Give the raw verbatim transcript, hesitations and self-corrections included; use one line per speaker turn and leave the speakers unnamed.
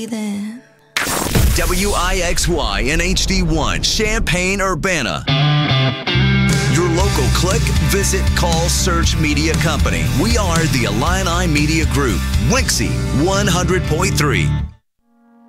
Then.
W I X Y and H D one, Champaign-Urbana. Your local click, visit, call, search media company. We are the Illini Media Group, Winksy one hundred point three.